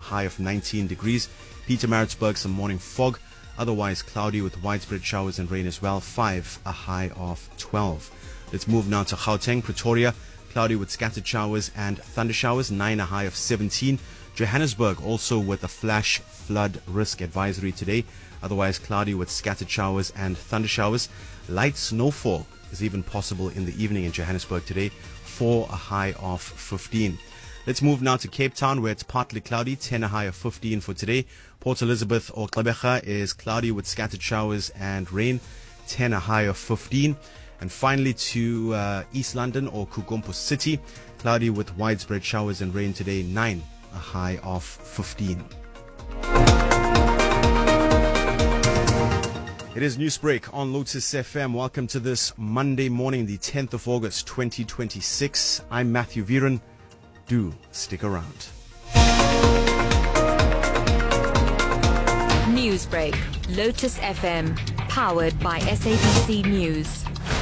high of 19 degrees. Pietermaritzburg, some morning fog. Otherwise cloudy with widespread showers and rain as well. 5, a high of 12. Let's move now to Gauteng. Pretoria, cloudy with scattered showers and thunder showers. 9, a high of 17. Johannesburg, also with a flash flood risk advisory today. Otherwise cloudy with scattered showers and thunder showers. Light snowfall is even possible in the evening in Johannesburg today. 4, a high of 15. Let's move now to Cape Town, where it's partly cloudy. 10, a high of 15 for today. Port Elizabeth or Gqeberha is cloudy with scattered showers and rain. 10, a high of 15. And finally to East London or Kukompo City, cloudy with widespread showers and rain today. 9, a high of 15. It is Newsbreak on Lotus FM. Welcome to this Monday morning, the 10th of August, 2026. I'm Matthew Viren. Do stick around. Newsbreak, Lotus FM, powered by SABC News.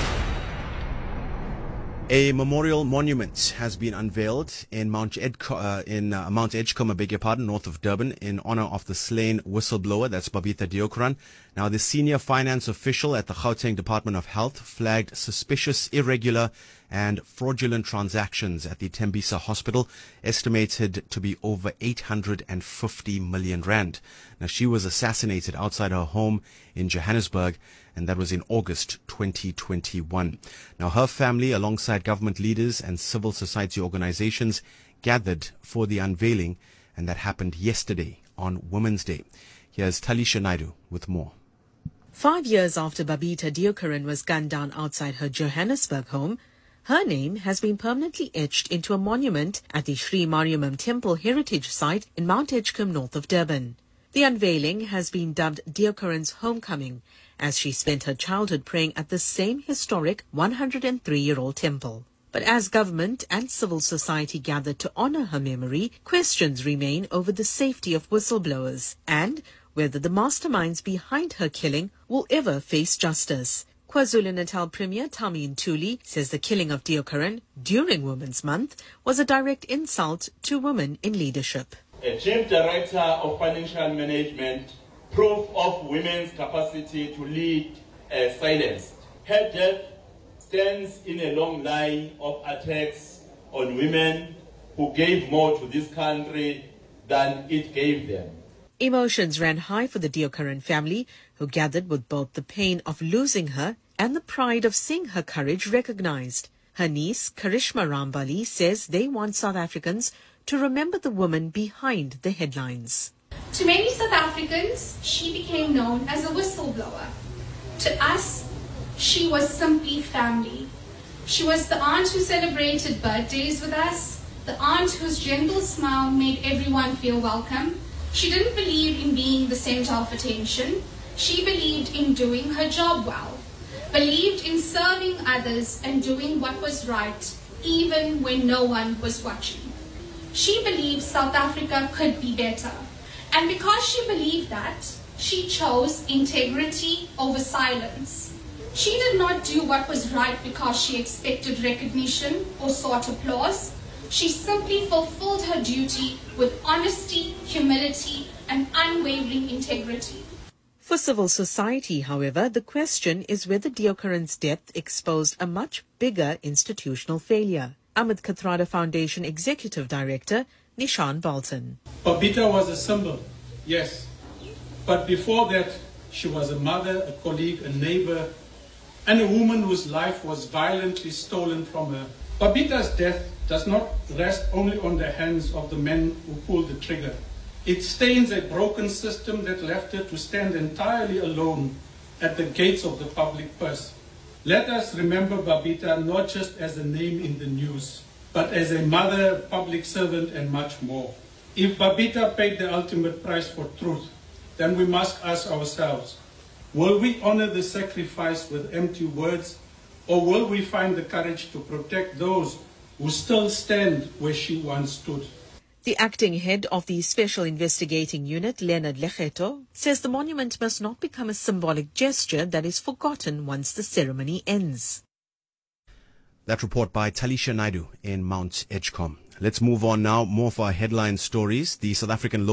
A memorial monument has been unveiled in Mount Edgecombe, north of Durban, in honor of the slain whistleblower, that's Babita Deokaran. Now, the senior finance official at the Gauteng Department of Health flagged suspicious, irregular and fraudulent transactions at the Tembisa Hospital, estimated to be over 850 million rand. Now, she was assassinated outside her home in Johannesburg, and that was in August 2021. Now, her family, alongside government leaders and civil society organizations, gathered for the unveiling, and that happened yesterday on Women's Day. Here's Talisha Naidu with more. 5 years after Babita Deokaran was gunned down outside her Johannesburg home, her name has been permanently etched into a monument at the Sri Mariamman Temple Heritage Site in Mount Edgecombe, north of Durban. The unveiling has been dubbed Deokaran's Homecoming, as she spent her childhood praying at the same historic 103-year-old temple. But as government and civil society gathered to honor her memory, questions remain over the safety of whistleblowers and whether the masterminds behind her killing will ever face justice. KwaZulu-Natal Premier Tami Ntuli says the killing of Deokaran during Women's Month was a direct insult to women in leadership. A Chief Director of Financial Management, proof of women's capacity to lead, silenced. Her death stands in a long line of attacks on women who gave more to this country than it gave them. Emotions ran high for the Deokaran family, who gathered with both the pain of losing her and the pride of seeing her courage recognized. Her niece, Karishma Rambali, says they want South Africans to remember the woman behind the headlines. To many South Africans, she became known as a whistleblower. To us, she was simply family. She was the aunt who celebrated birthdays with us, the aunt whose gentle smile made everyone feel welcome. She didn't believe in being the center of attention. She believed in doing her job well, believed in serving others and doing what was right, even when no one was watching. She believed South Africa could be better. And because she believed that, she chose integrity over silence. She did not do what was right because she expected recognition or sought applause. She simply fulfilled her duty with honesty, humility, and unwavering integrity. For civil society, however, the question is whether Deokaran's death exposed a much bigger institutional failure. Ahmed Kathrada Foundation Executive Director Nishan Balton. Babita was a symbol, yes. But before that, she was a mother, a colleague, a neighbor, and a woman whose life was violently stolen from her. Babita's death does not rest only on the hands of the men who pulled the trigger. It stains a broken system that left her to stand entirely alone at the gates of the public purse. Let us remember Babita not just as a name in the news, but as a mother, public servant, and much more. If Babita paid the ultimate price for truth, then we must ask ourselves, will we honor the sacrifice with empty words, or will we find the courage to protect those who still stand where she once stood? The acting head of the Special Investigating Unit, Leonard Legeto, says the monument must not become a symbolic gesture that is forgotten once the ceremony ends. That report by Talisha Naidu in Mount Edgecombe. Let's move on now. More for our headline stories. The South African